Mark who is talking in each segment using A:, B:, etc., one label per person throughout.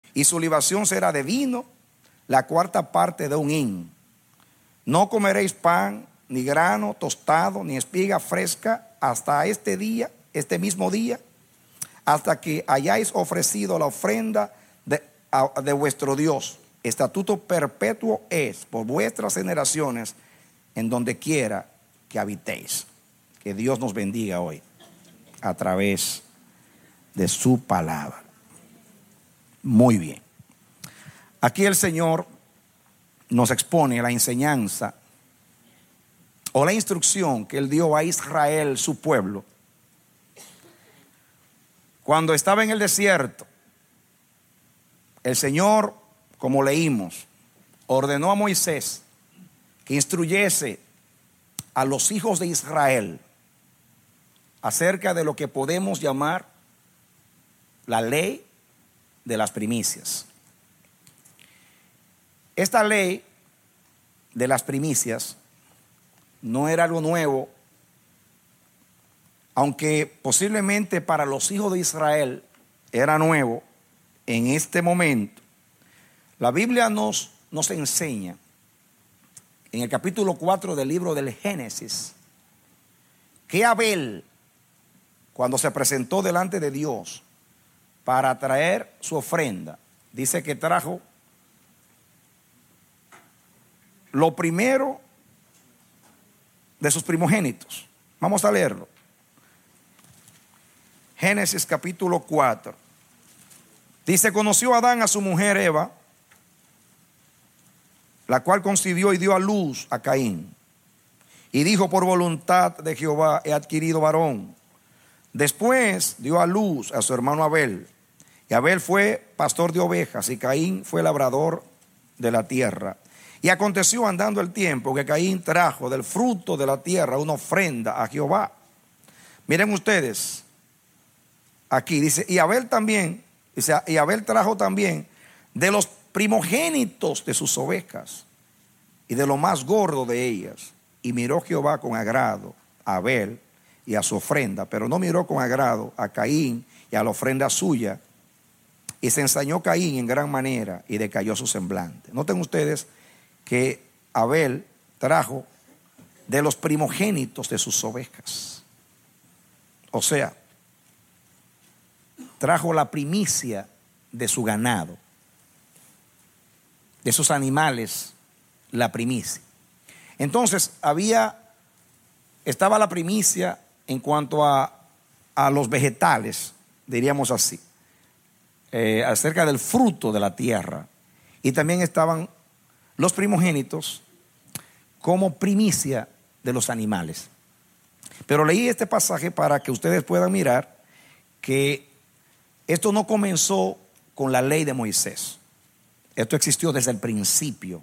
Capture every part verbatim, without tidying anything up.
A: y su libación será de vino, la cuarta parte de un hin. No comeréis pan, ni grano tostado, ni espiga fresca, hasta este día, este mismo día, hasta que hayáis ofrecido la ofrenda de, a, de vuestro Dios. Estatuto perpetuo es por vuestras generaciones, en donde quiera que habitéis. Que Dios nos bendiga hoy a través de su palabra. Muy bien. Aquí el Señor nos expone la enseñanza o la instrucción que Él dio a Israel, su pueblo, cuando estaba en el desierto. El Señor, como leímos, ordenó a Moisés que instruyese a los hijos de Israel acerca de lo que podemos llamar la ley de las primicias. Esta ley de las primicias no era algo nuevo, aunque posiblemente para los hijos de Israel era nuevo en este momento. La Biblia nos, nos enseña en el capítulo cuatro del libro del Génesis que Abel, cuando se presentó delante de Dios para traer su ofrenda, dice que trajo lo primero de sus primogénitos. Vamos a leerlo. Génesis capítulo cuatro. Dice: conoció Adán a su mujer Eva, la cual concibió y dio a luz a Caín. Y dijo: por voluntad de Jehová he adquirido varón. Después dio a luz a su hermano Abel. Y Abel fue pastor de ovejas y Caín fue labrador de la tierra. Y aconteció andando el tiempo que Caín trajo del fruto de la tierra una ofrenda a Jehová. Miren ustedes, aquí dice, y Abel también, dice, y Abel trajo también de los primogénitos de sus ovejas y de lo más gordo de ellas. Y miró Jehová con agrado a Abel y a su ofrenda, pero no miró con agrado a Caín y a la ofrenda suya. Y se ensañó Caín en gran manera y decayó su semblante. Noten ustedes que Abel trajo de los primogénitos de sus ovejas. O sea, trajo la primicia de su ganado, de sus animales, la primicia. Entonces había, estaba la primicia en cuanto a, a los vegetales, diríamos así, eh, acerca del fruto de la tierra. Y también estaban los primogénitos como primicia de los animales. Pero leí este pasaje para que ustedes puedan mirar que esto no comenzó con la ley de Moisés. Esto existió desde el principio.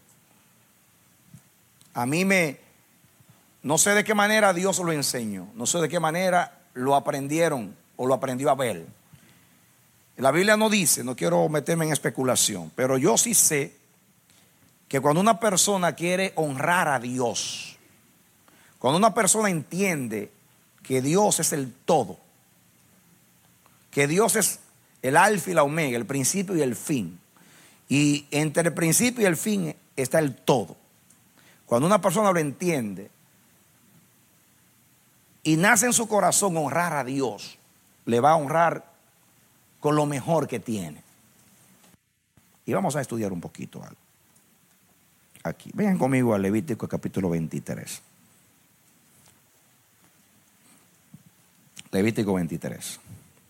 A: A mí me, no sé de qué manera Dios lo enseñó, no sé de qué manera lo aprendieron o lo aprendió Abel. La Biblia no dice, no quiero meterme en especulación, pero yo sí sé que cuando una persona quiere honrar a Dios, cuando una persona entiende que Dios es el todo, que Dios es el alfa y la omega, el principio y el fin, y entre el principio y el fin está el todo. Cuando una persona lo entiende y nace en su corazón honrar a Dios, le va a honrar con lo mejor que tiene. Y vamos a estudiar un poquito algo. Aquí, vengan conmigo a Levítico capítulo veintitrés. Levítico veintitrés.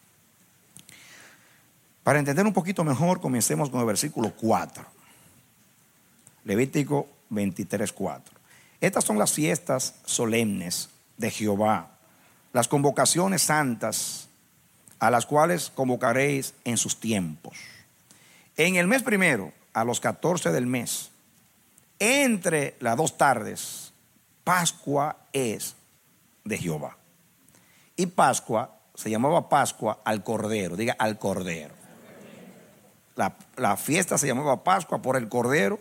A: Para entender un poquito mejor, comencemos con el versículo cuatro. Levítico veintitrés, cuatro. Estas son las fiestas solemnes de Jehová, las convocaciones santas a las cuales convocaréis en sus tiempos. En el mes primero, a los catorce del mes, entre las dos tardes, Pascua es de Jehová. Y Pascua se llamaba Pascua al Cordero, diga al Cordero. La, la fiesta se llamaba Pascua por el Cordero,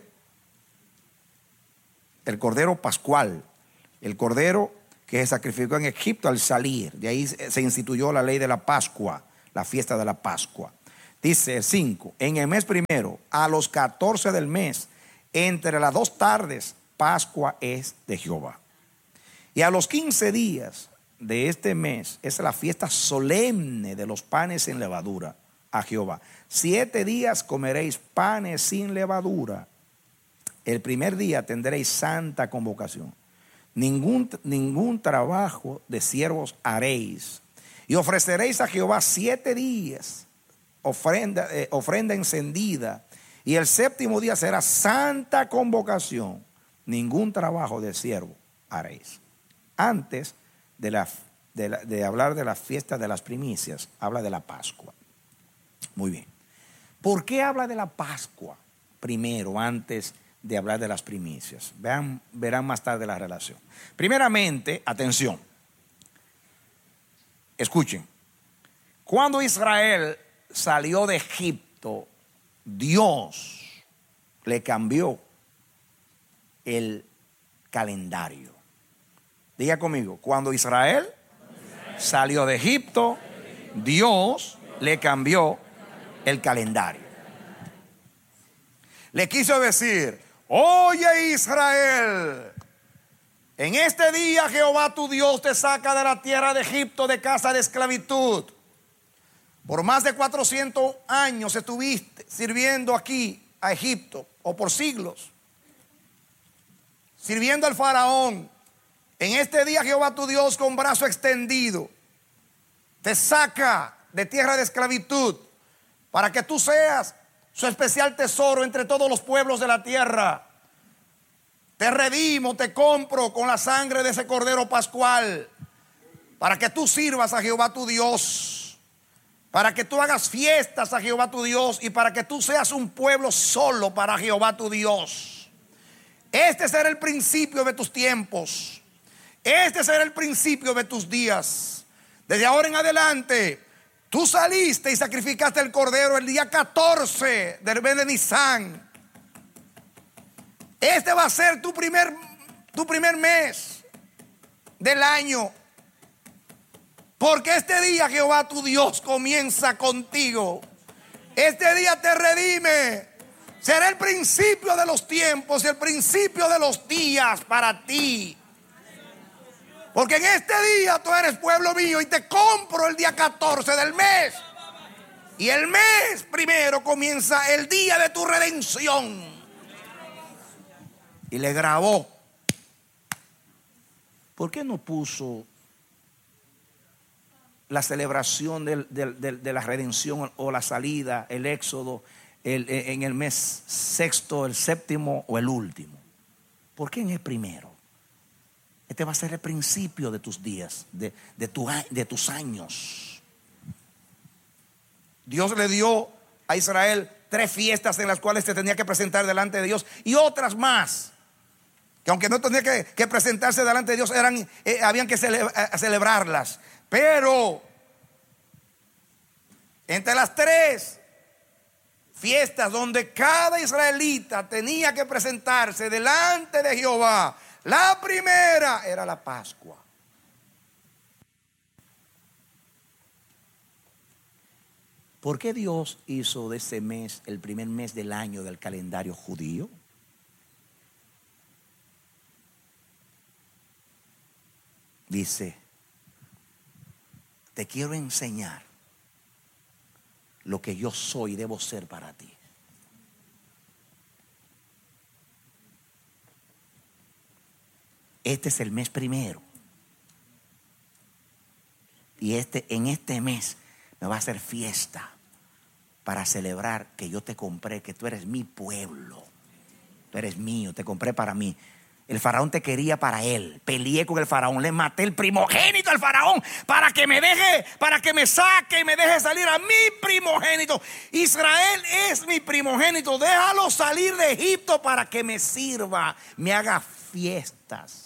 A: el Cordero Pascual, el Cordero que se sacrificó en Egipto al salir. De ahí se instituyó la ley de la Pascua, la fiesta de la Pascua. Dice cinco, en el mes primero, a los catorce del mes, entre las dos tardes, Pascua es de Jehová. Y a los quince días de este mes es la fiesta solemne de los panes sin levadura a Jehová. Siete días comeréis panes sin levadura. El primer día tendréis santa convocación. Ningún, ningún trabajo de siervos haréis. Y ofreceréis a Jehová siete días ofrenda, eh, ofrenda encendida. Y el séptimo día será santa convocación. Ningún trabajo de siervo haréis. Antes de, la, de, la, de hablar de la fiesta de las primicias, habla de la Pascua. Muy bien. ¿Por qué habla de la Pascua primero, antes de hablar de las primicias? Vean, verán más tarde la relación. Primeramente, atención. Escuchen. Cuando Israel salió de Egipto, Dios le cambió el calendario. Diga conmigo, cuando Israel salió de Egipto, Dios le cambió el calendario. Le quiso decir: oye Israel, en este día Jehová tu Dios te saca de la tierra de Egipto, de casa de esclavitud. Por más de cuatrocientos años estuviste sirviendo aquí a Egipto, o por siglos, sirviendo al faraón. En este día Jehová tu Dios, con brazo extendido, te saca de tierra de esclavitud para que tú seas su especial tesoro entre todos los pueblos de la tierra. Te redimo, te compro con la sangre de ese cordero pascual, para que tú sirvas a Jehová tu Dios, para que tú hagas fiestas a Jehová tu Dios y para que tú seas un pueblo solo para Jehová tu Dios. Este será el principio de tus tiempos. Este será el principio de tus días. Desde ahora en adelante, tú saliste y sacrificaste el cordero el día catorce del mes de Nisán. Este va a ser tu primer, tu primer mes del año. Porque este día Jehová tu Dios comienza contigo. Este día te redime. Será el principio de los tiempos y el principio de los días para ti. Porque en este día tú eres pueblo mío y te compro el día catorce del mes. Y el mes primero comienza el día de tu redención. Y le grabó. ¿Por qué no puso la celebración del, del, del, de la redención o la salida, el éxodo, el, en el mes sexto, el séptimo o el último? ¿Por qué en el primero? Este va a ser el principio de tus días, de, de, tu, de tus años. Dios le dio a Israel tres fiestas en las cuales se tenía que presentar delante de Dios y otras más, que aunque no tenía que, que presentarse delante de Dios, eran, eh, habían que cele, eh, celebrarlas. Pero entre las tres fiestas donde cada israelita tenía que presentarse delante de Jehová, la primera era la Pascua. ¿Por qué Dios hizo de ese mes el primer mes del año del calendario judío? Dice: te quiero enseñar lo que yo soy y debo ser para ti. Este es el mes primero. Y este, en este mes me va a hacer fiesta para celebrar que yo te compré, que tú eres mi pueblo. Tú eres mío, te compré para mí. El faraón te quería para él. Peleé con el faraón, le maté el primogénito al faraón para que me deje, para que me saque y me deje salir a mi primogénito. Israel es mi primogénito. Déjalo salir de Egipto para que me sirva, me haga fiestas.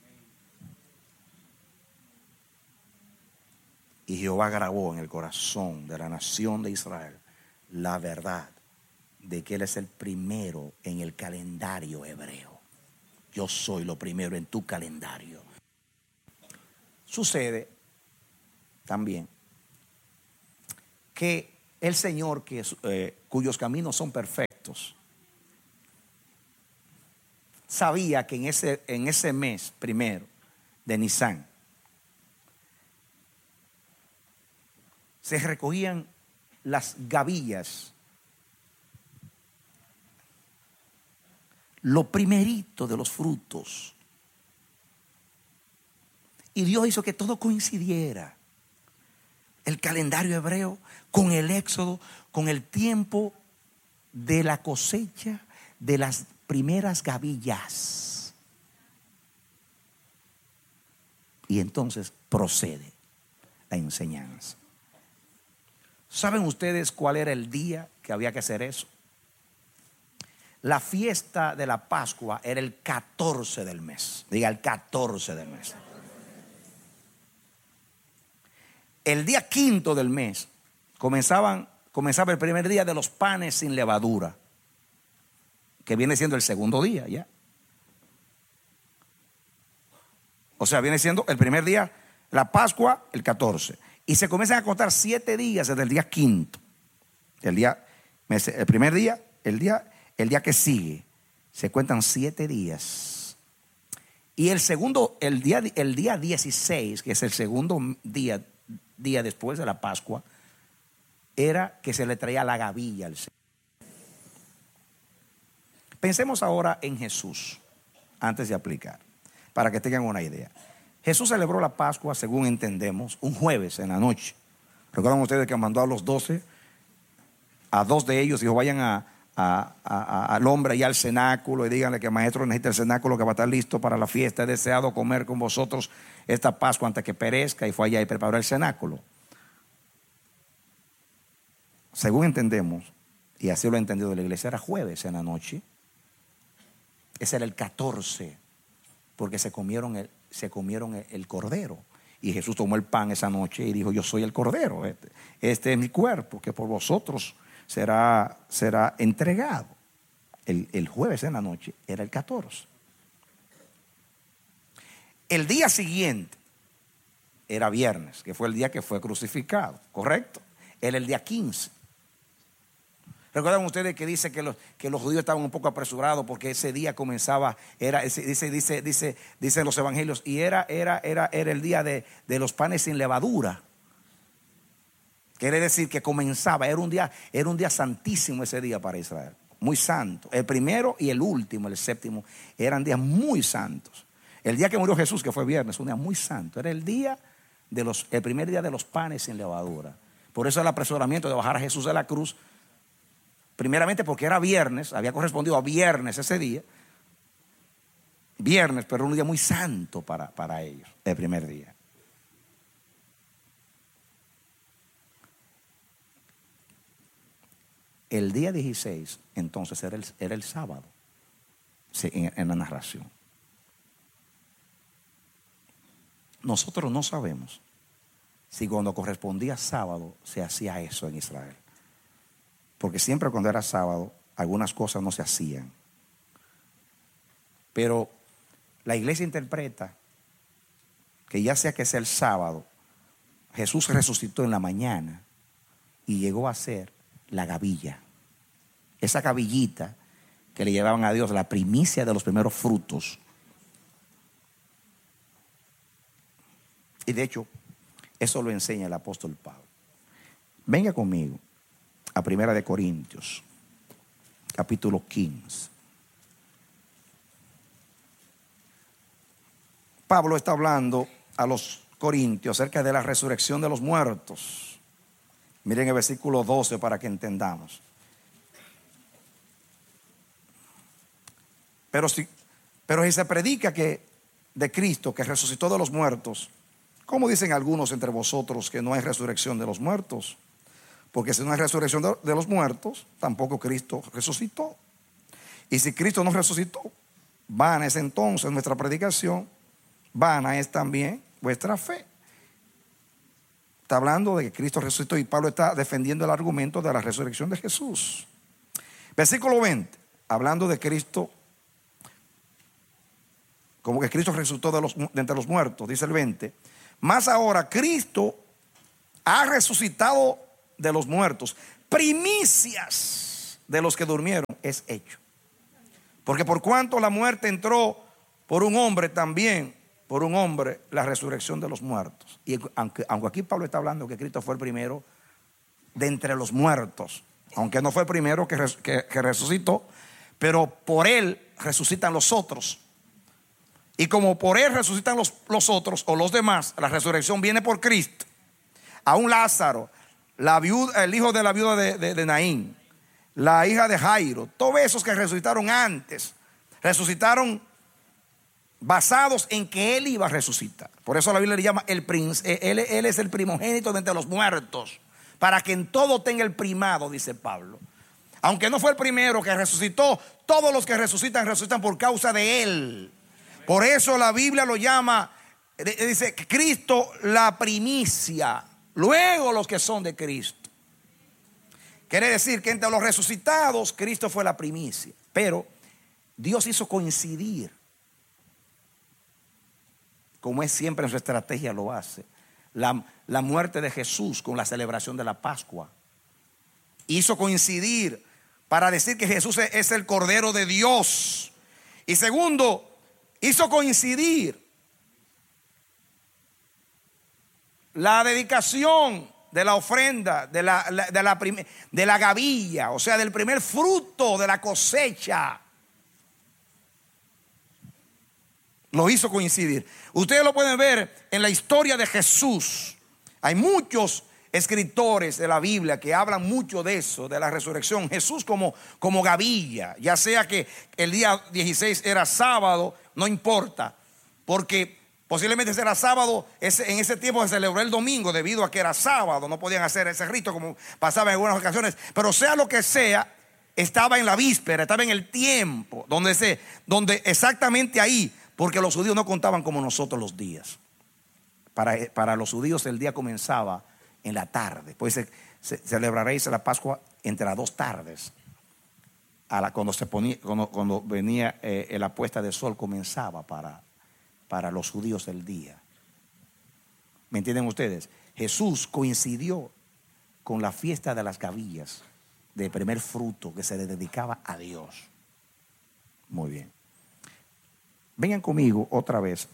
A: Y Jehová grabó en el corazón de la nación de Israel la verdad de que Él es el primero en el calendario hebreo. Yo soy lo primero en tu calendario. Sucede también que El Señor que, eh, cuyos caminos son perfectos, sabía que en ese, en ese mes primero de Nisan se recogían las gavillas, lo primerito de los frutos. Y Dios hizo que todo coincidiera. El calendario hebreo con el éxodo, con el tiempo de la cosecha de las primeras gavillas. Y entonces procede la enseñanza. ¿Saben ustedes cuál era el día que había que hacer eso? La fiesta de la Pascua era el catorce del mes. Diga, el catorce del mes. El día quinto del mes comenzaban, comenzaba el primer día de los panes sin levadura, que viene siendo el segundo día ya. O sea, viene siendo el primer día, la Pascua, el catorce. Y se comienzan a contar siete días desde el día quinto. El día, el primer día, el día, el día que sigue, se cuentan siete días. Y el segundo, el día, el día dieciséis, que es el segundo día, día después de la Pascua, era que se le traía la gavilla al Señor. Pensemos ahora en Jesús, antes de aplicar, para que tengan una idea. Jesús celebró la Pascua, según entendemos, un jueves en la noche. ¿Recuerdan ustedes que mandó a los doce? A dos de ellos dijo, vayan a, a, a, al hombre y al cenáculo y díganle que el maestro necesita el cenáculo que va a estar listo para la fiesta. He deseado comer con vosotros esta Pascua antes que perezca. Y fue allá y preparó el cenáculo. Según entendemos, y así lo ha entendido la iglesia, era jueves en la noche. Ese era el catorce, porque se comieron el, se comieron el, el cordero. Y Jesús tomó el pan esa noche y dijo, yo soy el cordero, este, este es mi cuerpo que por vosotros será, será entregado. El, el jueves en la noche era el catorce. El día siguiente era viernes, que fue el día que fue crucificado, ¿correcto? Era el día quince. ¿Recuerdan ustedes que dice que los, que los judíos estaban un poco apresurados porque ese día comenzaba, era ese, dice, dice, dice, dicen los evangelios, y era, era, era, era el día de, de los panes sin levadura? Quiere decir que comenzaba, era un día, era un día santísimo ese día para Israel, muy santo. El primero y el último, el séptimo, eran días muy santos. El día que murió Jesús, que fue viernes, un día muy santo, era el día de los, el primer día de los panes sin levadura. Por eso el apresuramiento de bajar a Jesús de la cruz. Primeramente porque era viernes, había correspondido a viernes ese día. Viernes, pero un día muy santo para, para ellos, el primer día. El día dieciséis, entonces, era el, era el sábado, sí, en, en la narración. Nosotros no sabemos si cuando correspondía sábado se hacía eso en Israel. Porque siempre cuando era sábado, algunas cosas no se hacían. Pero la iglesia interpreta que ya sea que sea el sábado, Jesús resucitó en la mañana y llegó a ser la gavilla. Esa gavillita que le llevaban a Dios, la primicia de los primeros frutos. Y de hecho, eso lo enseña el apóstol Pablo. Venga conmigo a Primera de Corintios, capítulo quince. Pablo está hablando a los corintios acerca de la resurrección de los muertos. Miren el versículo doce para que entendamos. Pero si, pero si se predica que de Cristo que resucitó de los muertos, ¿cómo dicen algunos entre vosotros que no hay resurrección de los muertos? Porque si no hay resurrección de, de los muertos, tampoco Cristo resucitó. Y si Cristo no resucitó, vana es entonces nuestra predicación, vana es también vuestra fe. Está hablando de que Cristo resucitó y Pablo está defendiendo el argumento de la resurrección de Jesús. Versículo veinte, hablando de Cristo, como que Cristo resucitó de, los, de entre los muertos, dice el veinte. Más ahora Cristo ha resucitado de los muertos, primicias de los que durmieron, es hecho. Porque por cuanto la muerte entró por un hombre, también por un hombre la resurrección de los muertos. Y aunque, aunque aquí Pablo está hablando que Cristo fue el primero de entre los muertos, aunque no fue el primero que, que, que resucitó, pero por él resucitan los otros. Y como por él resucitan los, los otros o los demás, la resurrección viene por Cristo. Aún Lázaro, la viuda, el hijo de la viuda de, de, de Naín, la hija de Jairo, todos esos que resucitaron antes, resucitaron basados en que él iba a resucitar. Por eso la Biblia le llama el príncipe. Él, él es el primogénito de entre los muertos, para que en todo tenga el primado, dice Pablo. Aunque no fue el primero que resucitó, todos los que resucitan, resucitan por causa de él. Por eso la Biblia lo llama, dice, Cristo la primicia, luego los que son de Cristo. Quiere decir que entre los resucitados, Cristo fue la primicia. Pero Dios hizo coincidir, como es siempre en su estrategia lo hace, la, la muerte de Jesús con la celebración de la Pascua. Hizo coincidir para decir que Jesús es el Cordero de Dios. Y segundo, hizo coincidir la dedicación de la ofrenda, de la, de la, de la gavilla, o sea, del primer fruto de la cosecha. Lo hizo coincidir. Ustedes lo pueden ver en la historia de Jesús. Hay muchos escritores de la Biblia que hablan mucho de eso, de la resurrección. Jesús como, como gavilla, ya sea que el día dieciséis era sábado, no importa, porque posiblemente era sábado, ese, en ese tiempo se celebró el domingo debido a que era sábado, no podían hacer ese rito como pasaba en algunas ocasiones, pero sea lo que sea, estaba en la víspera, estaba en el tiempo, donde, se, donde exactamente ahí, porque los judíos no contaban como nosotros los días. Para, para los judíos el día comenzaba en la tarde, pues se, se, celebraréis la Pascua entre las dos tardes. A la, cuando, se ponía, cuando, cuando venía eh, la puesta de sol comenzaba para, para los judíos el día. ¿Me entienden ustedes? Jesús coincidió con la fiesta de las gavillas, de primer fruto que se le dedicaba a Dios. Muy bien. Vengan conmigo otra vez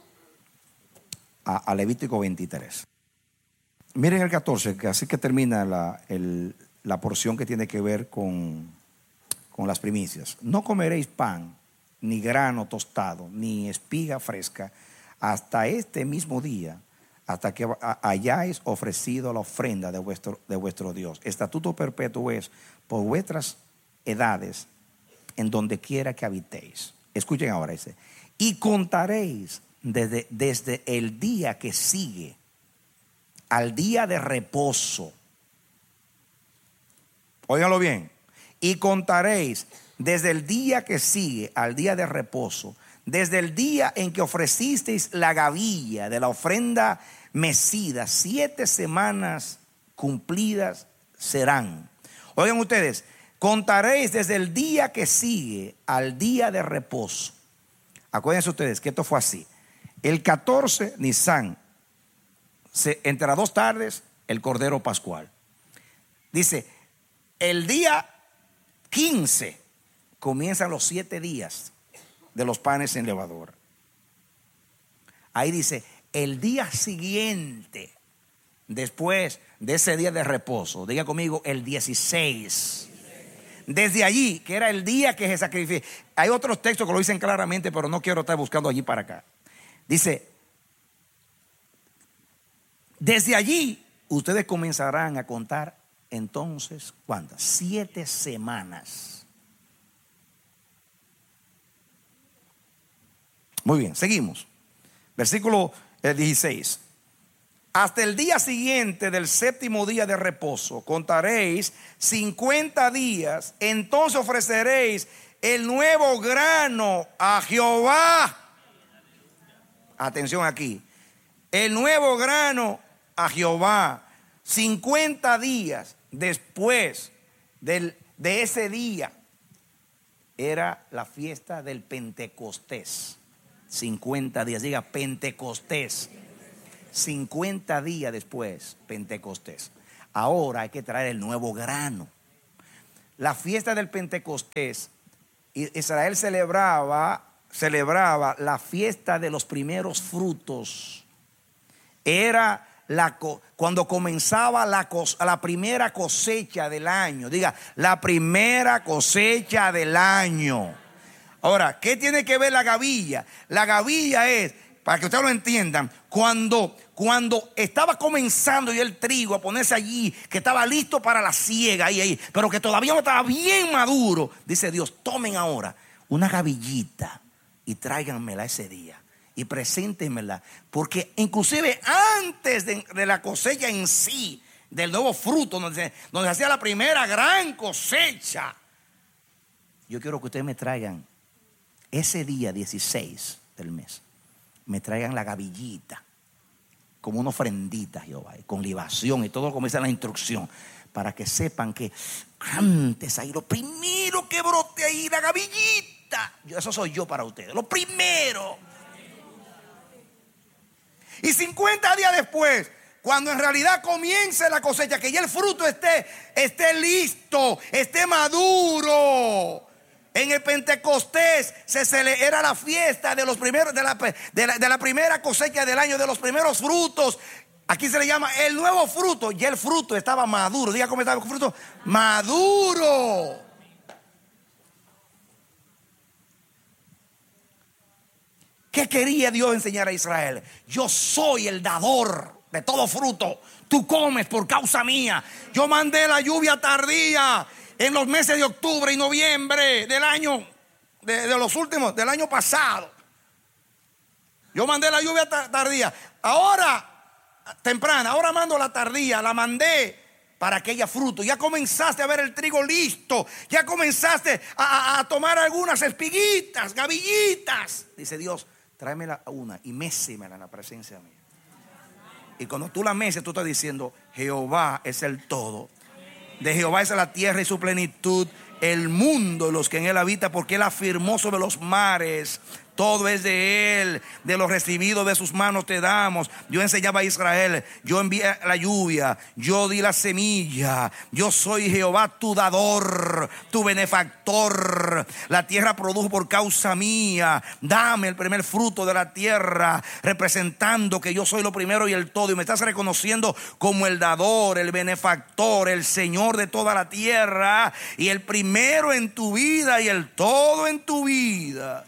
A: a, a Levítico veintitrés. Miren el catorce, que así que termina la, el, la porción que tiene que ver con, con las primicias. No comeréis pan, ni grano tostado, ni espiga fresca, hasta este mismo día, hasta que hayáis ofrecido la ofrenda de vuestro, de vuestro Dios. Estatuto perpetuo es por vuestras edades, en donde quiera que habitéis. Escuchen ahora ese. Y contaréis desde, desde el día que sigue al día de reposo. Óiganlo bien. Y contaréis desde el día que sigue al día de reposo, desde el día en que ofrecisteis la gavilla de la ofrenda mecida, siete semanas cumplidas serán. Oigan ustedes, contaréis desde el día que sigue al día de reposo. Acuérdense ustedes que esto fue así. El catorce, Nisan, se, entre las dos tardes, el Cordero Pascual. Dice, el día quince comienzan los siete días de los panes sin levadura. Ahí dice, el día siguiente, después de ese día de reposo, diga conmigo, el dieciséis. Desde allí, que era el día que se sacrificó. Hay otros textos que lo dicen claramente, pero no quiero estar buscando allí para acá. Dice, desde allí ustedes comenzarán a contar entonces, ¿cuántas? Siete semanas. Muy bien, seguimos. Versículo dieciséis. Hasta el día siguiente del séptimo día de reposo contaréis cincuenta días, entonces ofreceréis el nuevo grano a Jehová. Atención aquí, el nuevo grano a Jehová, cincuenta días después del, de ese día, era la fiesta del Pentecostés. cincuenta días, diga Pentecostés. cincuenta días después, Pentecostés. ahora hay que traer el nuevo grano. La fiesta del Pentecostés, Israel celebraba, celebraba la fiesta de los primeros frutos. Era la, cuando comenzaba la, la primera cosecha del año. Diga, la primera cosecha del año. Ahora, ¿qué tiene que ver la gavilla? La gavilla es, para que ustedes lo entiendan, cuando, cuando estaba comenzando ya el trigo a ponerse allí, que estaba listo para la siega, ahí, ahí, pero que todavía no estaba bien maduro, dice Dios, tomen ahora una gavillita y tráiganmela ese día y preséntenmela, porque inclusive antes de, de la cosecha en sí, del nuevo fruto, donde, donde se hacía la primera gran cosecha, yo quiero que ustedes me traigan ese día dieciséis del mes, me traigan la gavillita como una ofrendita a Jehová, con libación y todo como dice la instrucción, para que sepan que antes ahí lo primero que brote ahí, la gavillita, yo, eso soy yo para ustedes, lo primero. Y cincuenta días después, cuando en realidad comience la cosecha, que ya el fruto esté, esté listo, esté maduro. En el Pentecostés se, se le, era la fiesta de los primeros de la, de, la, de la primera cosecha del año, de los primeros frutos. Aquí se le llama el nuevo fruto. Ya el fruto estaba maduro. Diga cómo estaba el fruto. Maduro. ¿Qué quería Dios enseñar a Israel? Yo soy el dador de todo fruto. Tú comes por causa mía. Yo mandé la lluvia tardía en los meses de octubre y noviembre del año, de, de los últimos, del año pasado. Yo mandé la lluvia tardía. Ahora, temprana, ahora mando la tardía. La mandé para que haya fruto. Ya comenzaste a ver el trigo listo. Ya comenzaste a, a, a tomar algunas espiguitas, gavillitas. Dice Dios, tráemela una y mésemela en la presencia mía. Y cuando tú la meses, tú estás diciendo, Jehová es el todo. De Jehová es la tierra y su plenitud, el mundo y los que en él habitan, porque él afirmó sobre los mares. Todo es de él, de lo recibido de sus manos te damos. Yo enseñaba a Israel, yo envié la lluvia, yo di la semilla, yo soy Jehová tu dador, tu benefactor. La tierra produjo por causa mía, dame el primer fruto de la tierra, representando que yo soy lo primero y el todo. Y me estás reconociendo como el dador, el benefactor, el Señor de toda la tierra, y el primero en tu vida y el todo en tu vida.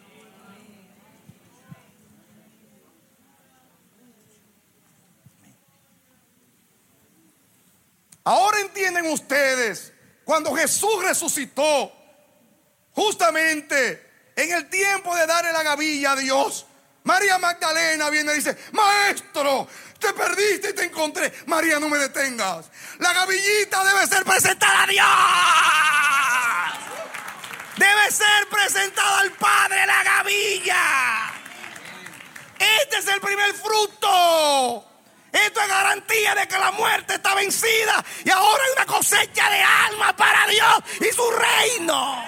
A: Ahora entienden ustedes, cuando Jesús resucitó, justamente en el tiempo de darle la gavilla a Dios, María Magdalena viene y dice, maestro, te perdiste y te encontré. María, no me detengas. La gavillita debe ser presentada a Dios. Debe ser presentada al Padre la gavilla. Este es el primer fruto. Esto es garantía de que la muerte está vencida y ahora hay una cosecha de almas para Dios y su reino.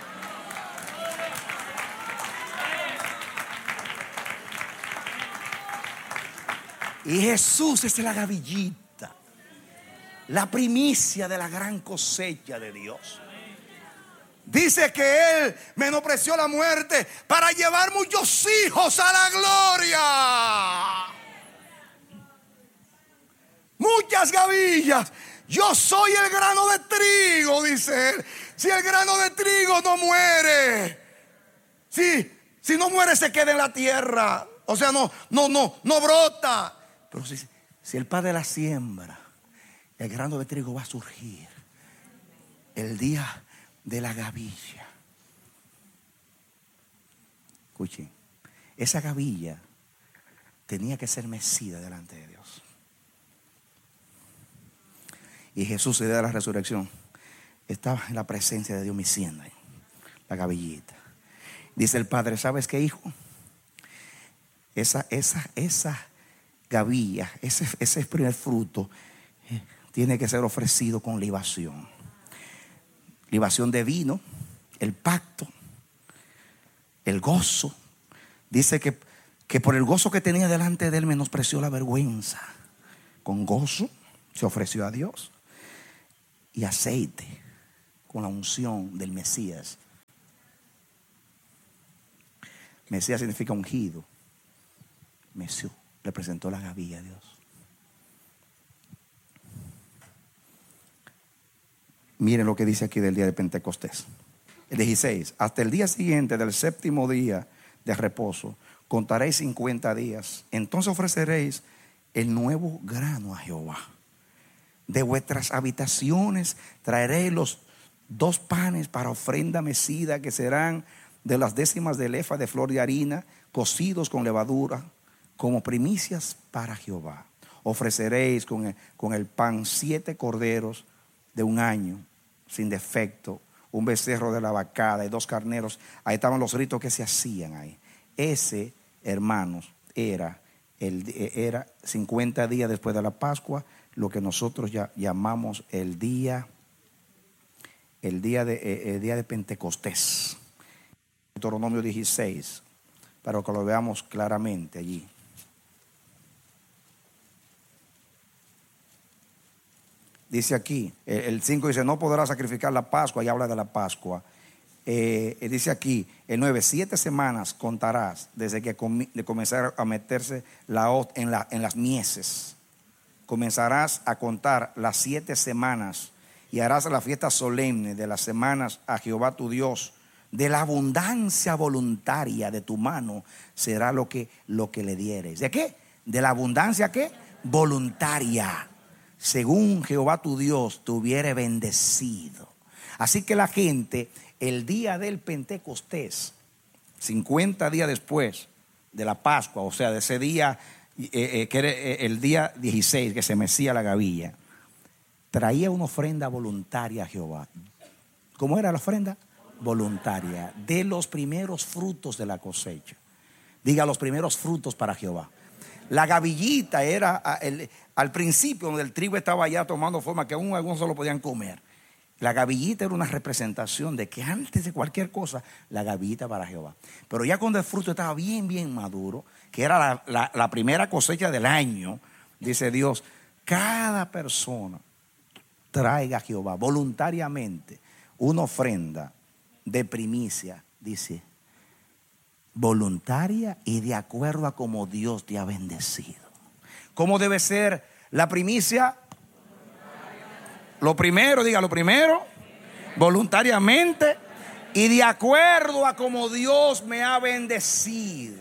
A: Y Jesús es la gavillita, la primicia de la gran cosecha de Dios. Dice que Él menospreció la muerte para llevar muchos hijos a la gloria. Muchas gavillas. Yo soy el grano de trigo, dice él. Si el grano de trigo no muere, si, si no muere se queda en la tierra. O sea, no, no, no, no brota. Pero si, si el Padre la siembra, el grano de trigo va a surgir el día de la gavilla. Escuchen, esa gavilla tenía que ser mecida delante de Dios. Y Jesús, el día de la resurrección, estaba en la presencia de Dios meciendo la gavillita. Dice el Padre, ¿sabes qué, hijo? Esa, esa, esa gavilla, ese, ese primer fruto, eh, tiene que ser ofrecido con libación. Libación de vino, el pacto, el gozo. Dice que, que por el gozo que tenía delante de él menospreció la vergüenza. Con gozo se ofreció a Dios. y aceite con la unción del Mesías. Mesías significa ungido. Mesías le presentó la gavilla a Dios. Miren lo que dice aquí del día de Pentecostés. El dieciséis. Hasta el día siguiente del séptimo día de reposo, contaréis cincuenta días. Entonces ofreceréis el nuevo grano a Jehová. De vuestras habitaciones traeréis los dos panes para ofrenda mecida, que serán de las décimas del efa de flor de harina, cocidos con levadura, como primicias para Jehová. Ofreceréis con el, con el pan siete corderos de un año, sin defecto, un becerro de la vacada y dos carneros. Ahí estaban los ritos que se hacían ahí. Ese, hermanos, era, el, era cincuenta días después de la Pascua, lo que nosotros ya llamamos el día, el día de, el día de Pentecostés. Deuteronomio dieciséis, para que lo veamos claramente allí. Dice aquí, el cinco dice, no podrá sacrificar la Pascua, y habla de la Pascua. Eh, dice aquí, el nueve, siete semanas contarás desde que com- de comenzar a meterse la hoz en, la, en las mieses. Comenzarás a contar las siete semanas y harás la fiesta solemne de las semanas a Jehová tu Dios. De la abundancia voluntaria de tu mano será lo que, lo que le dieres. ¿De qué? De la abundancia, ¿qué? Voluntaria. Según Jehová tu Dios te hubiere bendecido. Así que la gente, el día del Pentecostés, cincuenta días después de la Pascua, o sea, de ese día, eh, eh, que era el día dieciséis, que se mecía la gavilla, traía una ofrenda voluntaria a Jehová. ¿Cómo era la ofrenda? Voluntaria, de los primeros frutos de la cosecha. Diga, los primeros frutos para Jehová. La gavillita era el, al principio, donde el trigo estaba ya tomando forma, que aún algunos solo podían comer. La gavillita era una representación de que antes de cualquier cosa, la gavillita para Jehová. Pero ya cuando el fruto estaba bien, bien maduro, que era la, la, la primera cosecha del año, dice Dios, cada persona traiga a Jehová voluntariamente una ofrenda de primicia, dice, voluntaria y de acuerdo a como Dios te ha bendecido. ¿Cómo debe ser la primicia? Lo primero, diga lo primero, voluntariamente y de acuerdo a como Dios me ha bendecido.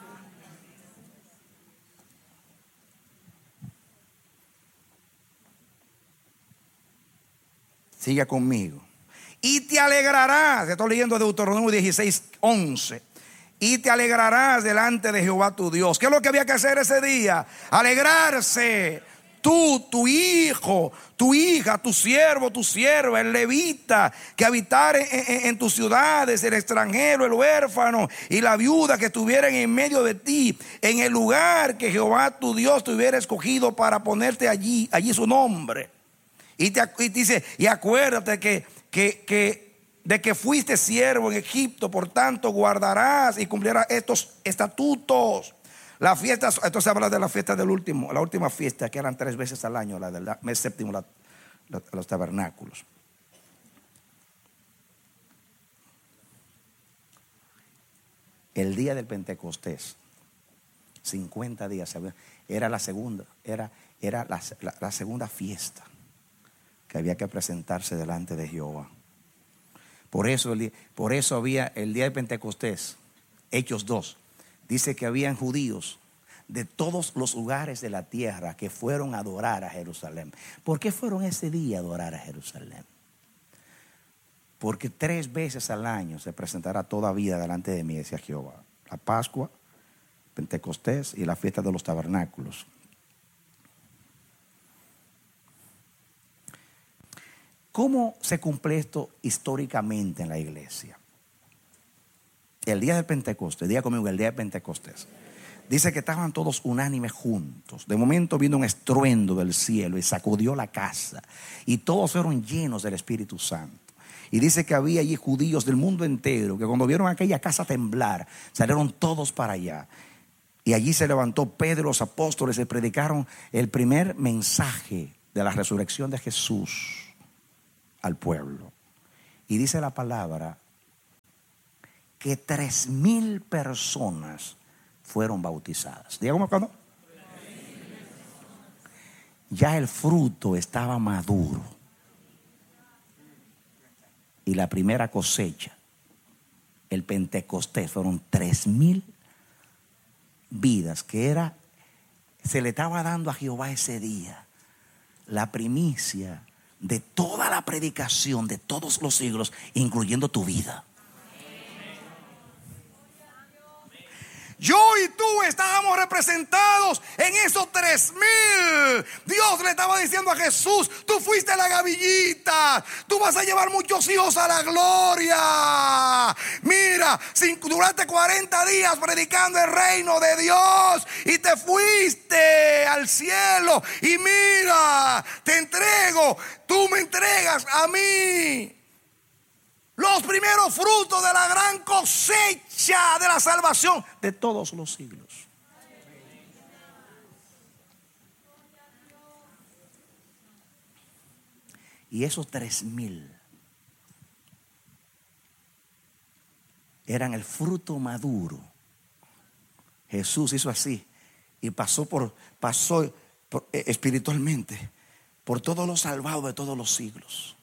A: Siga conmigo. Y te alegrarás, estoy leyendo Deuteronomio dieciséis, once. Y te alegrarás delante de Jehová tu Dios. ¿Qué es lo que había que hacer ese día? Alegrarse. Tú, tu hijo, tu hija, tu siervo, tu sierva, el levita que habitare en, en, en tus ciudades, el extranjero, el huérfano y la viuda que estuvieran en medio de ti, en el lugar que Jehová tu Dios te hubiera escogido para ponerte allí, allí su nombre. Y te, y te dice, y acuérdate que, que, que de que fuiste siervo en Egipto, por tanto guardarás y cumplirás estos estatutos. La fiesta, esto se habla de la fiesta del último, la última fiesta, que eran tres veces al año, la del mes séptimo, la, la, los tabernáculos. El día del Pentecostés, cincuenta días, era la segunda, era, era la, la, la segunda fiesta que había que presentarse delante de Jehová. Por eso, el, por eso había el día de Pentecostés, Hechos dos, dice que habían judíos de todos los lugares de la tierra que fueron a adorar a Jerusalén. ¿Por qué fueron ese día a adorar a Jerusalén? Porque tres veces al año se presentará toda vida delante de mí, decía Jehová. La Pascua, Pentecostés y la fiesta de los tabernáculos. ¿Cómo se cumple esto históricamente en la iglesia? El día del Pentecostés, diga conmigo, el día de Pentecostés. Dice que estaban todos unánimes juntos. De momento vino un estruendo del cielo y sacudió la casa. Y todos fueron llenos del Espíritu Santo. Y dice que había allí judíos del mundo entero, que cuando vieron aquella casa temblar, salieron todos para allá. Y allí se levantó Pedro, los apóstoles, y predicaron el primer mensaje de la resurrección de Jesús. al pueblo. Y dice la palabra que tres mil personas fueron bautizadas. Dígame cuándo. Ya el fruto estaba maduro. Y la primera cosecha, el Pentecostés, fueron tres mil vidas que era, se le estaba dando a Jehová ese día la primicia de toda la predicación de todos los siglos, incluyendo tu vida. Yo y tú estábamos representados en esos tres mil. Dios le estaba diciendo a Jesús: tú fuiste la gavillita, tú vas a llevar muchos hijos a la gloria. Mira, duraste cuarenta días predicando el reino de Dios y te fuiste al cielo. Y mira, te entrego, tú me entregas a mí los primeros frutos de la gran cosecha de la salvación de todos los siglos. Y esos tres mil eran el fruto maduro. Jesús hizo así y pasó por, pasó por, eh, espiritualmente por todos los salvados de todos los siglos.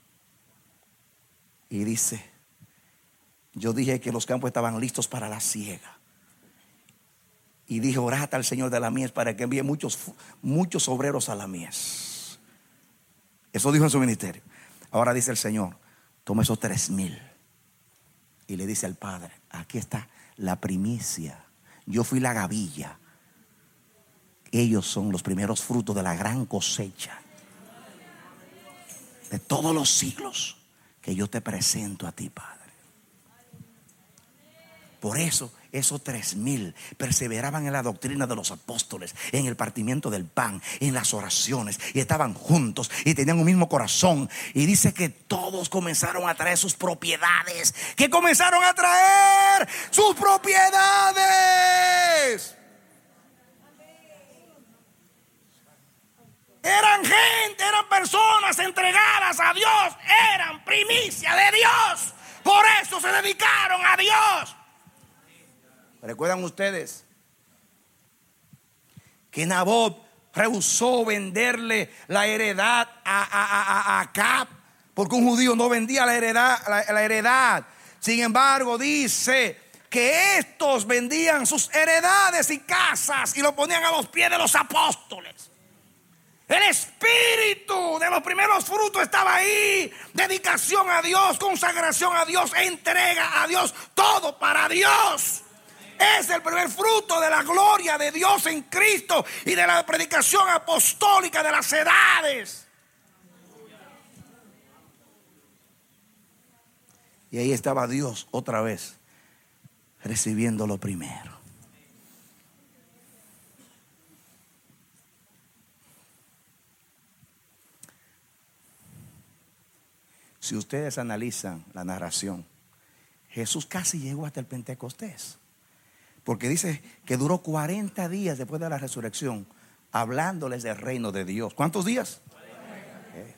A: Y dice: yo dije que los campos estaban listos para la siega. Y dije: orad al Señor de la mies para que envíe muchos, muchos obreros a la mies. Eso dijo en su ministerio. Ahora dice el Señor: toma esos tres mil. Y le dice al Padre: aquí está la primicia. Yo fui la gavilla. Ellos son los primeros frutos de la gran cosecha de todos los siglos que yo te presento a ti, Padre. Por eso esos tres mil perseveraban en la doctrina de los apóstoles, en el partimiento del pan, en las oraciones, y estaban juntos y tenían un mismo corazón. Y dice que todos comenzaron a traer sus propiedades. Que comenzaron a traer sus propiedades. Eran gente, eran personas entregadas a Dios, eran primicia de Dios. Por eso se dedicaron a Dios. ¿Recuerdan ustedes que Nabot rehusó venderle la heredad a, a, a, a Acab? Porque un judío no vendía la heredad, la, la heredad. Sin embargo, dice que estos vendían sus heredades y casas y lo ponían a los pies de los apóstoles. El espíritu de los primeros frutos estaba ahí. Dedicación a Dios, consagración a Dios, entrega a Dios, todo para Dios. Es el primer fruto de la gloria de Dios en Cristo y de la predicación apostólica de las edades. Y ahí estaba Dios otra vez recibiendo lo primero. Si ustedes analizan la narración, Jesús casi llegó hasta el Pentecostés. Porque dice que duró cuarenta días después de la resurrección hablándoles del reino de Dios. ¿Cuántos días? Okay.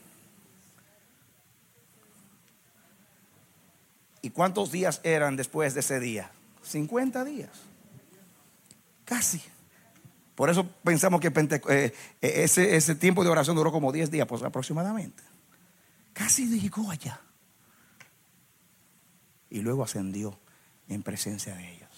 A: ¿Y cuántos días eran después de ese día? cincuenta días. Casi. Por eso pensamos que Pente- eh, ese, ese tiempo de oración duró como diez días, pues aproximadamente. Casi llegó allá. Y luego ascendió en presencia de ellos.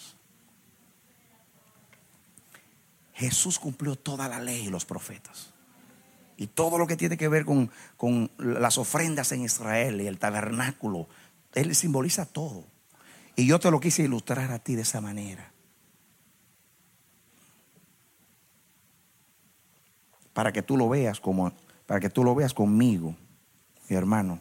A: Jesús cumplió toda la ley y los profetas. Y todo lo que tiene que ver con, con las ofrendas en Israel y el tabernáculo, Él simboliza todo. Y yo te lo quise ilustrar a ti de esa manera. Para que tú lo veas como, para que tú lo veas conmigo, mi hermano.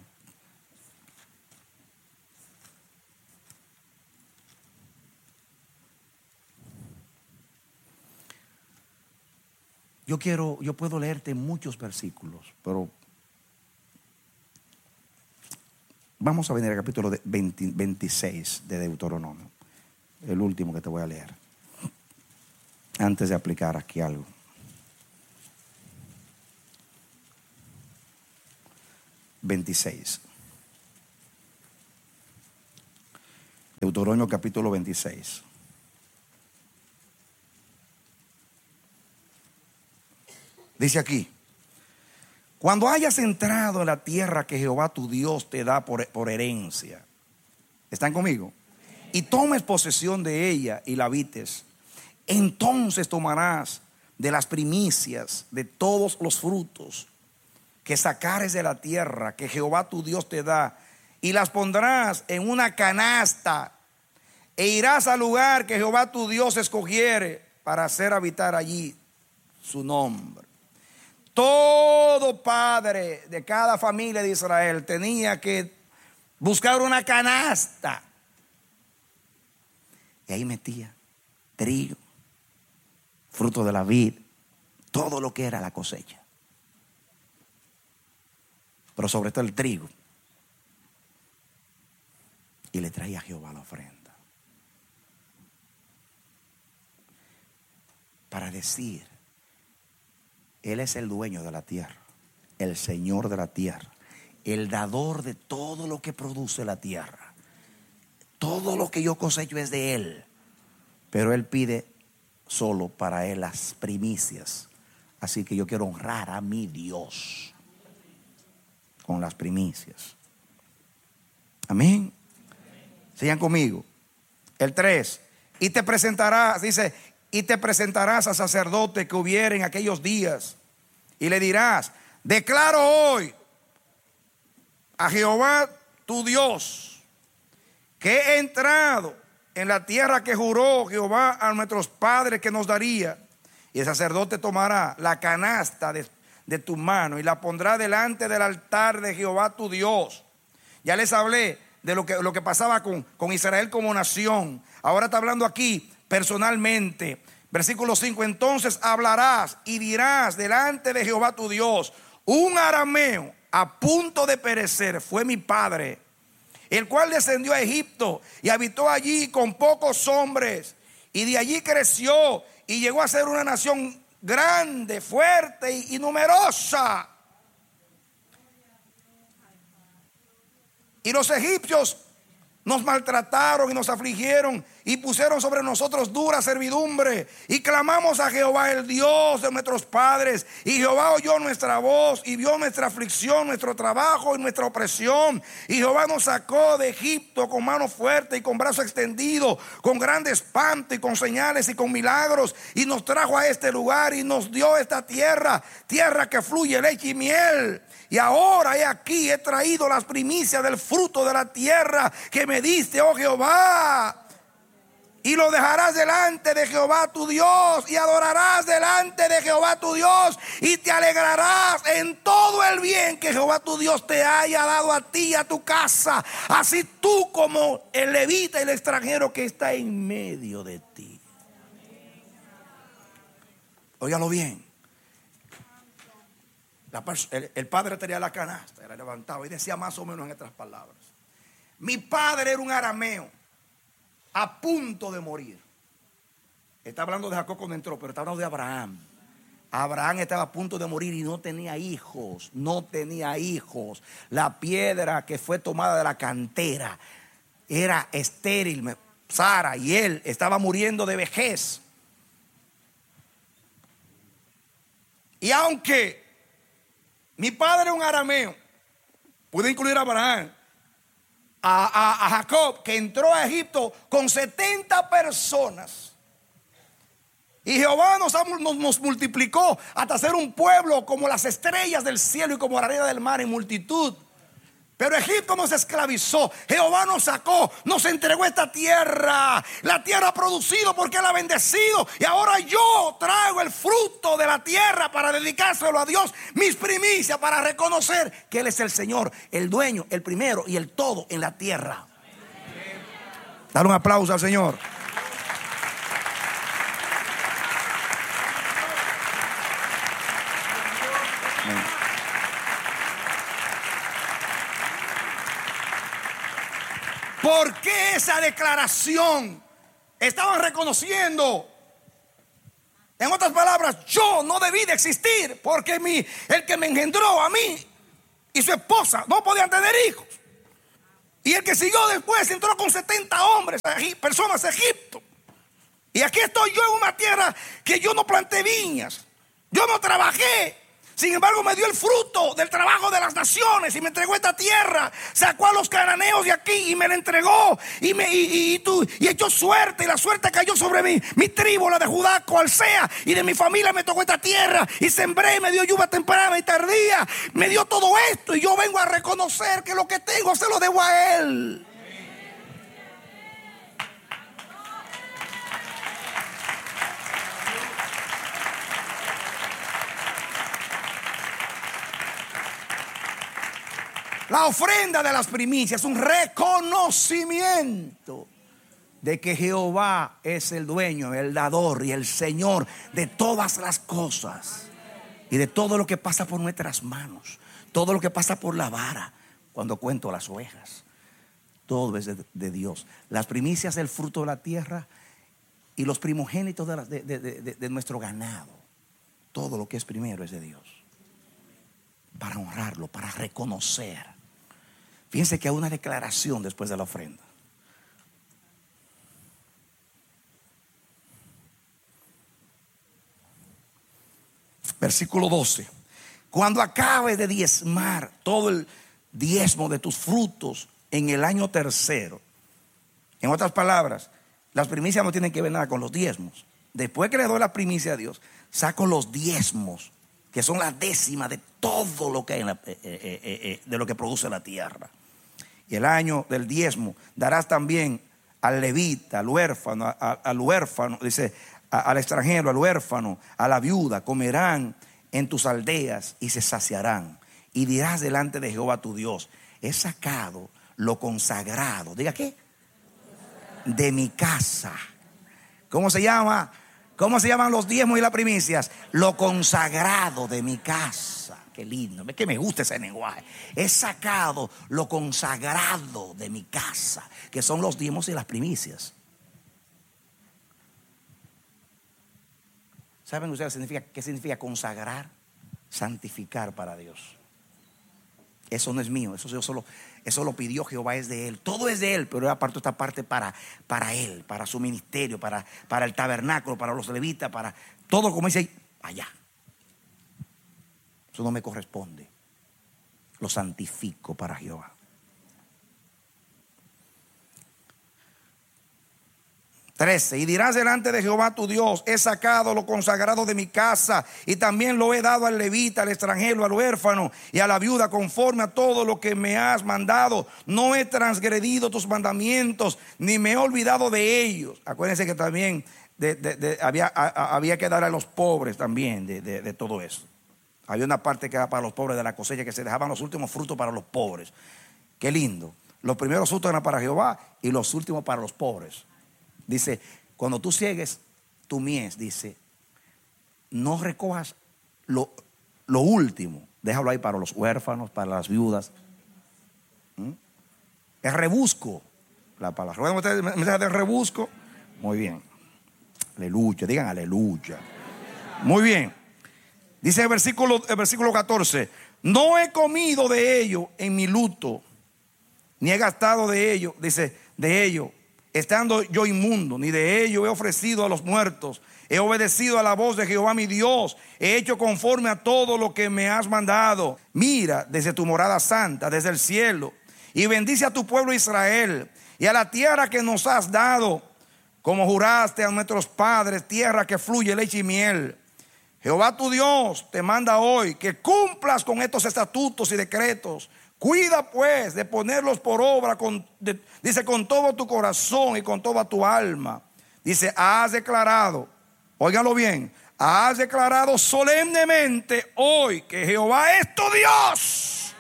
A: Yo quiero, yo puedo leerte muchos versículos, pero vamos a venir al capítulo de veinte, veintiséis de Deuteronomio, el último que te voy a leer, antes de aplicar aquí algo. veintiséis. Deuteronomio capítulo veintiséis. Dice aquí: cuando hayas entrado en la tierra que Jehová tu Dios te da por, por herencia, ¿están conmigo? Y tomes posesión de ella y la habites, entonces tomarás de las primicias de todos los frutos que sacares de la tierra que Jehová tu Dios te da, y las pondrás en una canasta, e irás al lugar que Jehová tu Dios escogiere para hacer habitar allí su nombre. Todo padre de cada familia de Israel tenía que buscar una canasta, y ahí metía trigo, fruto de la vid, todo lo que era la cosecha, pero sobre todo el trigo, y le traía a Jehová la ofrenda, para decir: Él es el dueño de la tierra, el Señor de la tierra, el dador de todo lo que produce la tierra. Todo lo que yo cosecho es de Él, pero Él pide solo para Él las primicias. Así que yo quiero honrar a mi Dios con las primicias. Amén. Sigan conmigo. El tres. Y te presentarás, dice, y te presentarás al sacerdote que hubiere en aquellos días, y le dirás: declaro hoy a Jehová tu Dios que he entrado en la tierra que juró Jehová a nuestros padres que nos daría. Y el sacerdote tomará la canasta de, de tu mano y la pondrá delante del altar de Jehová tu Dios. Ya les hablé de lo que, lo que pasaba con, con Israel como nación. Ahora está hablando aquí personalmente. Versículo cinco: entonces hablarás y dirás delante de Jehová tu Dios: un arameo a punto de perecer fue mi padre, el cual descendió a Egipto y habitó allí con pocos hombres, y de allí creció y llegó a ser una nación grande, fuerte y, y numerosa. Y los egipcios nos maltrataron y nos afligieron y pusieron sobre nosotros dura servidumbre, y clamamos a Jehová, el Dios de nuestros padres, y Jehová oyó nuestra voz y vio nuestra aflicción, nuestro trabajo y nuestra opresión. Y Jehová nos sacó de Egipto con mano fuerte y con brazo extendido, con grande espanto y con señales y con milagros, y nos trajo a este lugar y nos dio esta tierra, tierra que fluye leche y miel. Y ahora he aquí, he traído las primicias del fruto de la tierra que me diste, oh Jehová. Y lo dejarás delante de Jehová tu Dios, y adorarás delante de Jehová tu Dios, y te alegrarás en todo el bien que Jehová tu Dios te haya dado a ti y a tu casa, así tú como el levita y el extranjero que está en medio de ti. Óigalo bien. La el, el padre tenía la canasta, la levantaba y decía más o menos en estas palabras: mi padre era un arameo a punto de morir. Está hablando de Jacob cuando entró, pero está hablando de Abraham. Abraham estaba a punto de morir y no tenía hijos, no tenía hijos. La piedra que fue tomada de la cantera era estéril, Sara, y él estaba muriendo de vejez. Y aunque mi padre era un arameo, pude incluir a Abraham, a, a, a Jacob, que entró a Egipto con setenta personas. Y Jehová nos, nos, nos multiplicó hasta ser un pueblo como las estrellas del cielo y como la arena del mar en multitud. Pero Egipto nos esclavizó. Jehová nos sacó, nos entregó esta tierra. La tierra ha producido porque Él ha bendecido. Y ahora yo traigo el fruto de la tierra para dedicárselo a Dios. Mis primicias, para reconocer que Él es el Señor, el dueño, el primero y el todo en la tierra. Dale un aplauso al Señor. ¿Por qué esa declaración? Estaban reconociendo, en otras palabras, yo no debí de existir, porque mi, el que me engendró a mí y su esposa no podían tener hijos. Y el que siguió después entró con setenta hombres, personas a Egipto. Y aquí estoy yo en una tierra que yo no planté viñas, yo no trabajé. Sin embargo me dio el fruto del trabajo de las naciones y me entregó esta tierra. Sacó a los cananeos de aquí y me la entregó. Y, me, y, y, y, tú, y echó suerte, y la suerte cayó sobre mí. Mi tribu, la de Judá, cual sea, y de mi familia me tocó esta tierra. Y sembré, me dio lluvia temprana y tardía. Me dio todo esto y yo vengo a reconocer que lo que tengo se lo debo a Él. La ofrenda de las primicias es un reconocimiento de que Jehová es el dueño, el dador y el Señor de todas las cosas y de todo lo que pasa por nuestras manos, todo lo que pasa por la vara. Cuando cuento las ovejas, todo es de, de Dios. Las primicias del fruto de la tierra y los primogénitos de, la, de, de, de, de nuestro ganado, todo lo que es primero es de Dios, para honrarlo, para reconocer. Fíjense que hay una declaración después de la ofrenda. Versículo doce. Cuando acabes de diezmar todo el diezmo de tus frutos en el año tercero. En otras palabras, las primicias no tienen que ver nada con los diezmos. Después que le doy la primicia a Dios, saco los diezmos, que son la décima de todo lo que hay en la, eh, eh, eh, de lo que produce la tierra. Y el año del diezmo darás también al levita, al huérfano, a, a, al huérfano, dice, a, al extranjero, al huérfano, a la viuda, comerán en tus aldeas y se saciarán. Y dirás delante de Jehová tu Dios: he sacado lo consagrado. Diga, ¿qué? De mi casa. ¿Cómo se llama? ¿Cómo se llaman los diezmos y las primicias? Lo consagrado de mi casa. Qué lindo, es que me gusta ese lenguaje. He sacado lo consagrado de mi casa, que son los diezmos y las primicias. ¿Saben ustedes significa, qué significa consagrar? Santificar para Dios. Eso no es mío, eso, yo solo, eso lo pidió Jehová, es de Él. Todo es de Él, pero Él apartó esta parte para, para Él, para su ministerio, para, para el tabernáculo, para los levitas, para todo, como dice, allá. Eso no me corresponde. Lo santifico para Jehová. trece. Y dirás delante de Jehová tu Dios: he sacado lo consagrado de mi casa, y también lo he dado al levita, al extranjero, al huérfano y a la viuda, conforme a todo lo que me has mandado. No he transgredido tus mandamientos, ni me he olvidado de ellos. Acuérdense que también de, de, de, había, a, había que dar a los pobres también de, de, de todo eso. Había una parte que era para los pobres de la cosecha, que se dejaban los últimos frutos para los pobres. Qué lindo. Los primeros frutos eran para Jehová y los últimos para los pobres. Dice, cuando tú ciegues tu mies, dice, no recojas lo, lo último. Déjalo ahí para los huérfanos, para las viudas. ¿Mm? Es rebusco la palabra. ¿Recuerdan ustedes el mensaje de rebusco? Muy bien. Aleluya, digan aleluya. Muy bien. Dice el versículo, el versículo catorce: no he comido de ello en mi luto, ni he gastado de ello, dice, de ello, estando yo inmundo, ni de ello he ofrecido a los muertos. He obedecido a la voz de Jehová mi Dios, he hecho conforme a todo lo que me has mandado. Mira desde tu morada santa, desde el cielo, y bendice a tu pueblo Israel, y a la tierra que nos has dado, como juraste a nuestros padres, tierra que fluye leche y miel. Jehová tu Dios te manda hoy que cumplas con estos estatutos y decretos. Cuida pues de ponerlos por obra, con, de, dice, con todo tu corazón y con toda tu alma. Dice, has declarado, óiganlo bien, has declarado solemnemente hoy que Jehová es tu Dios.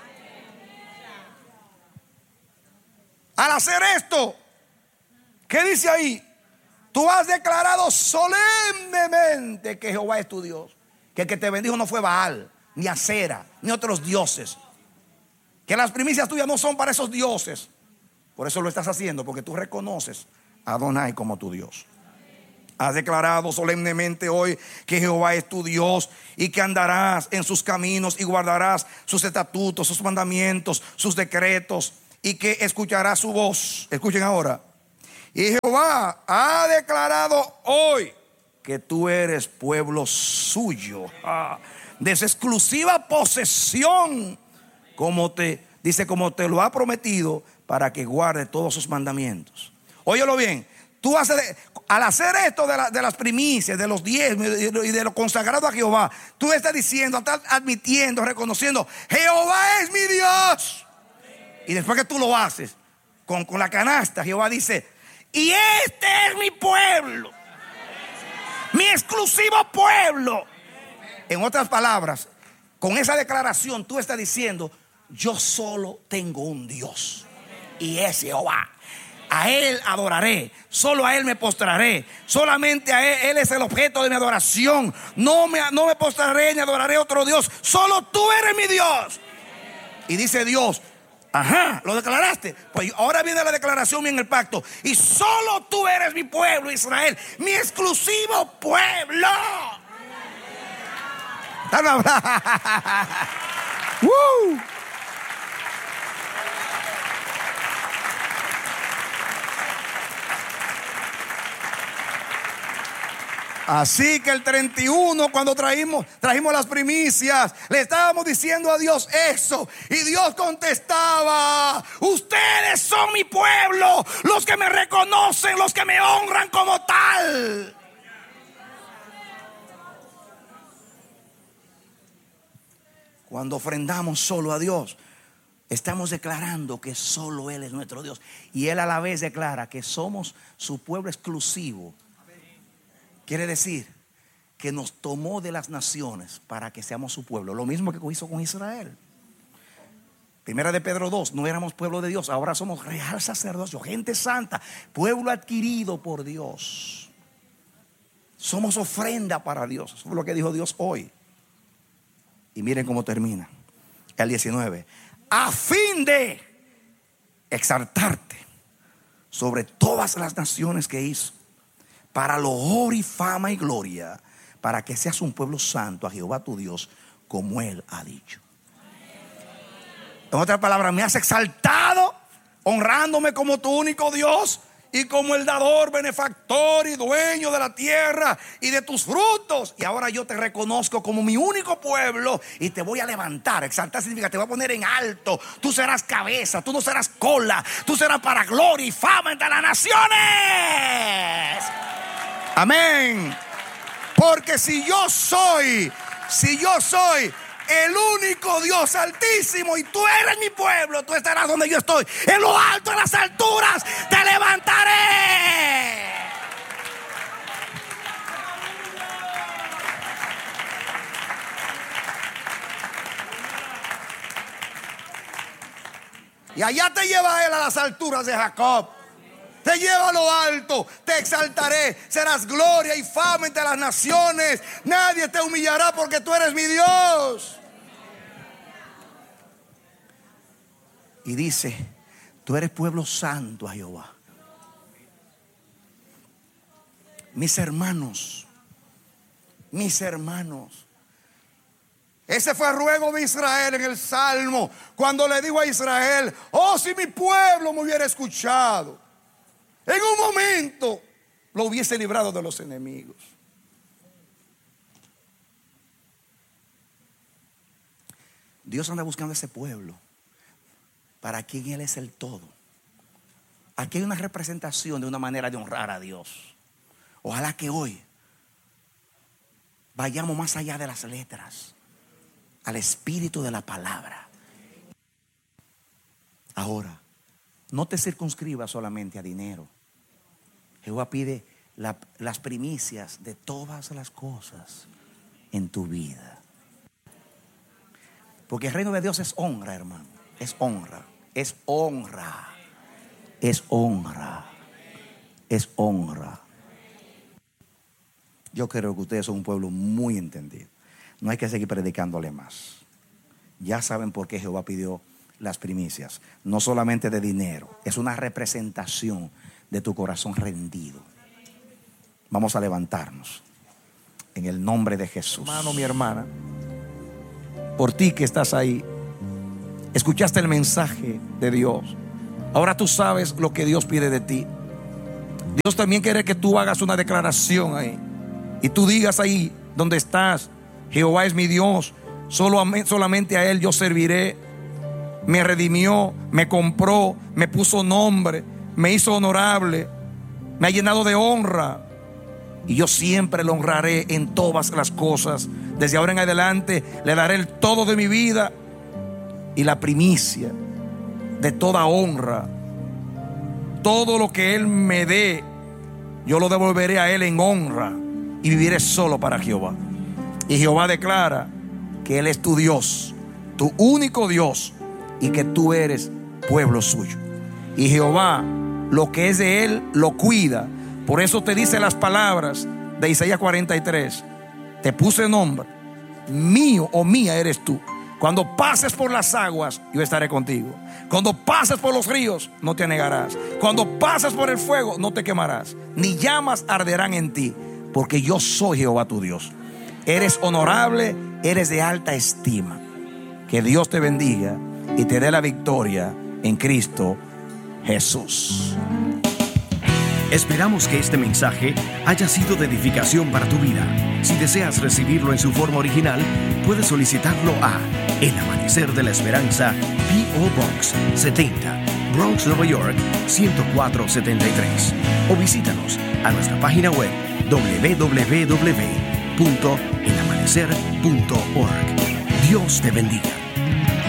A: Al hacer esto, ¿qué dice ahí? Tú has declarado solemnemente que Jehová es tu Dios. Que el que te bendijo no fue Baal, ni Acera, ni otros dioses. Que las primicias tuyas no son para esos dioses. Por eso lo estás haciendo, porque tú reconoces a Adonai como tu Dios. Has declarado solemnemente hoy que Jehová es tu Dios, y que andarás en sus caminos y guardarás sus estatutos, sus mandamientos, sus decretos, y que escuchará su voz. Escuchen ahora. Y Jehová ha declarado hoy que tú eres pueblo suyo, ah, de su exclusiva posesión, como te dice, como te lo ha prometido, para que guarde todos sus mandamientos. Óyelo bien. Tú haces, al hacer esto de, la, de las primicias, de los diezmos y de lo consagrado a Jehová, tú estás diciendo, estás admitiendo, reconociendo: Jehová es mi Dios. Y después que tú lo haces con, con la canasta, Jehová dice: y este es mi pueblo, mi exclusivo pueblo. En otras palabras, con esa declaración tú estás diciendo: yo solo tengo un Dios, y es Jehová. A Él adoraré, solo a Él me postraré, solamente a Él, Él es el objeto de mi adoración. No me, no me postraré ni adoraré a otro Dios, solo tú eres mi Dios. Y dice Dios: ajá, lo declaraste. Pues ahora viene la declaración en el pacto: y solo tú eres mi pueblo, Israel, mi exclusivo pueblo. ¡Woo! Así que el treinta y uno, cuando trajimos, trajimos las primicias, le estábamos diciendo a Dios eso. Y Dios contestaba: ustedes son mi pueblo, los que me reconocen, los que me honran como tal. Cuando ofrendamos solo a Dios, estamos declarando que solo Él es nuestro Dios. Y Él a la vez declara que somos su pueblo exclusivo. Quiere decir que nos tomó de las naciones para que seamos su pueblo. Lo mismo que hizo con Israel. Primera de Pedro dos: no éramos pueblo de Dios, ahora somos real sacerdocio, gente santa, pueblo adquirido por Dios. Somos ofrenda para Dios. Eso es lo que dijo Dios hoy. Y miren cómo termina el diecinueve: a fin de exaltarte sobre todas las naciones que hizo, para loor y fama y gloria, para que seas un pueblo santo a Jehová tu Dios, como Él ha dicho. En otras palabras, me has exaltado, honrándome como tu único Dios y como el dador, benefactor y dueño de la tierra y de tus frutos. Y ahora yo te reconozco como mi único pueblo y te voy a levantar. Exaltar significa te voy a poner en alto. Tú serás cabeza, tú no serás cola. Tú serás para gloria y fama entre las naciones. Amén. Porque si yo soy, si yo soy el único Dios altísimo y tú eres mi pueblo, tú estarás donde yo estoy, en lo alto, en las alturas, te levantaré. Y allá te lleva Él a las alturas de Jacob. Te lleva a lo alto, te exaltaré, serás gloria y fama entre las naciones. Nadie te humillará porque tú eres mi Dios. Y dice: tú eres pueblo santo a Jehová. Mis hermanos, mis hermanos, ese fue el ruego de Israel en el Salmo, cuando le dijo a Israel: oh, si mi pueblo me hubiera escuchado, en un momento lo hubiese librado de los enemigos. Dios anda buscando ese pueblo para quien Él es el todo. Aquí hay una representación de una manera de honrar a Dios. Ojalá que hoy vayamos más allá de las letras, al espíritu de la palabra. Ahora, no te circunscribas solamente a dinero. Jehová pide la, las primicias de todas las cosas en tu vida. Porque el reino de Dios es honra, hermano. Es honra, es honra, es honra, es honra. Yo creo que ustedes son un pueblo muy entendido. No hay que seguir predicándole más. Ya saben por qué Jehová pidió las primicias. No solamente de dinero, es una representación de tu corazón rendido. Vamos a levantarnos en el nombre de Jesús. Hermano, mi hermana, por ti que estás ahí, escuchaste el mensaje de Dios, Ahora tú sabes lo que Dios pide de ti. Dios también quiere que tú hagas una declaración ahí y tú digas ahí donde estás: Jehová es mi Dios, solo, solamente a Él yo serviré. Me redimió, me compró, me puso nombre, me hizo honorable, me ha llenado de honra, y yo siempre lo honraré en todas las cosas. Desde ahora en adelante le daré el todo de mi vida y la primicia de toda honra. Todo lo que Él me dé, yo lo devolveré a Él en honra, y viviré solo para Jehová. Y Jehová declara que Él es tu Dios, tu único Dios, y que tú eres pueblo suyo. Y Jehová, lo que es de Él, lo cuida. Por eso te dice las palabras de Isaías cuarenta y tres: te puse nombre, mío o mía eres tú. Cuando pases por las aguas, yo estaré contigo. Cuando pases por los ríos, no te anegarás. Cuando pases por el fuego, no te quemarás, ni llamas arderán en ti, porque yo soy Jehová tu Dios. Eres honorable, eres de alta estima. Que Dios te bendiga y te dé la victoria en Cristo Jesús.
B: Esperamos que este mensaje haya sido de edificación para tu vida. Si deseas recibirlo en su forma original, puedes solicitarlo a El Amanecer de la Esperanza, P O Box setenta, Bronx, Nueva York ciento cuatro setenta y tres, o visítanos a nuestra página web doble u doble u doble u punto el amanecer punto org. Dios te bendiga.